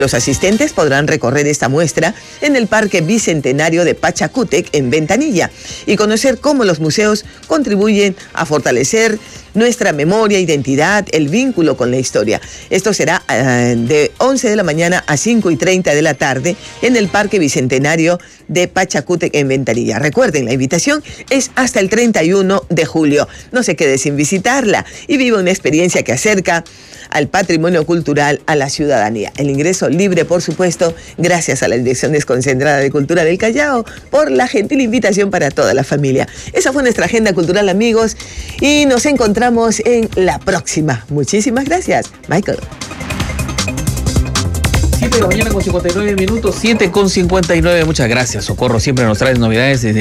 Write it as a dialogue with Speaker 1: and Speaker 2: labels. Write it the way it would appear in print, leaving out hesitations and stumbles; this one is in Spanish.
Speaker 1: Los asistentes podrán recorrer esta muestra en el Parque Bicentenario de Pachacútec, en Ventanilla, y conocer cómo los museos contribuyen a fortalecer nuestra memoria, identidad, el vínculo con la historia. Esto será de 11 de la mañana a 5:30 de la tarde en el Parque Bicentenario de Pachacútec, en Ventanilla. Recuerden, la invitación es hasta el 31 de julio. No se quede sin visitarla y viva una experiencia que acerca al patrimonio cultural a la ciudadanía. El ingreso libre, por supuesto, gracias a la Dirección Desconcentrada de Cultura del Callao por la gentil invitación para toda la familia. Esa fue nuestra agenda cultural, amigos, y nos encontramos en la próxima. Muchísimas gracias, Michael.
Speaker 2: 7 de la mañana con 59 minutos, 7 con 59. Muchas gracias, Socorro. Siempre nos traes novedades desde